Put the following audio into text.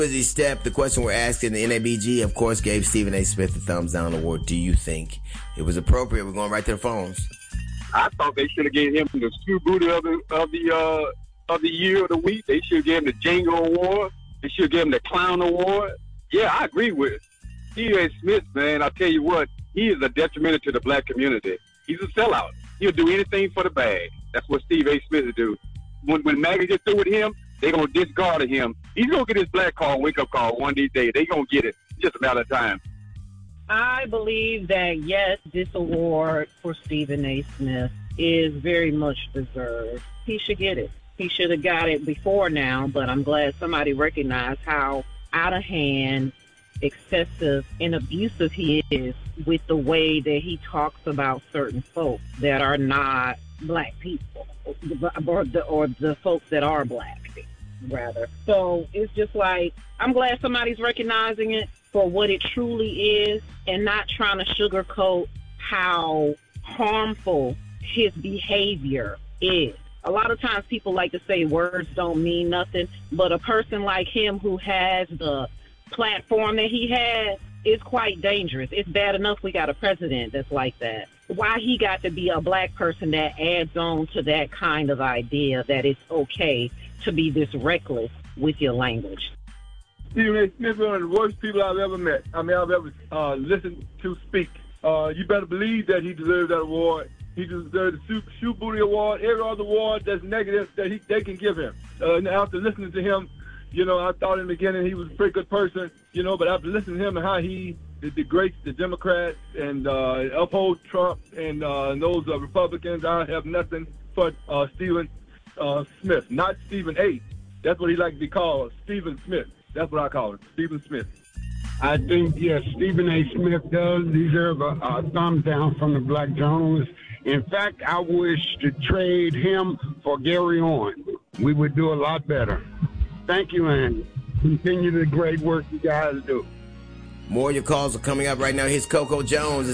Busy Step, the question we're asking, the NABG, of course, gave Stephen A. Smith the Thumbs Down Award. Do you think it was appropriate? We're going right to the phones. I thought they should have gave him the Screw Booty of the year of the week. They should have given him the Django Award. They should have given him the Clown Award. Yeah, I agree with it. Stephen A. Smith, man, I'll tell you what, he is a detriment to the black community. He's a sellout. He'll do anything for the bag. That's what Steve A. Smith will do. When Maggie gets through with him, they're going to discard him. He's going to get his black call, wake-up call one of these days. They're going to get it. It's just a matter of time. I believe that, yes, this award for Stephen A. Smith is very much deserved. He should get it. He should have got it before now, but I'm glad somebody recognized how out of hand, excessive, and abusive he is with the way that he talks about certain folks that are not black people, or the folks that are black, rather. So it's just like, I'm glad somebody's recognizing it for what it truly is and not trying to sugarcoat how harmful his behavior is. A lot of times people like to say words don't mean nothing, but a person like him who has the platform that he has is quite dangerous. It's bad enough we got a president that's like that. Why he got to be a black person that adds on to that kind of idea that it's okay to be this reckless with your language. Stephen A. Smith is one of the worst people I've ever met. I've ever listened to speak. You better believe that he deserves that award. He deserves the Shoe Booty Award, every other award that's negative that they can give him. After listening to him, I thought in the beginning he was a pretty good person, but after listening to him and how he degrades the Democrats and upholds Trump and those Republicans, I have nothing for Stephen Smith, not Stephen A. That's what he likes to be called, Stephen Smith. That's what I call it, Stephen Smith. I think, yes, Stephen A. Smith does deserve a thumbs down from the black journalists. In fact, I wish to trade him for Gary Owen. We would do a lot better. Thank you, and continue the great work you guys do. More of your calls are coming up right now. Here's Coco Jones.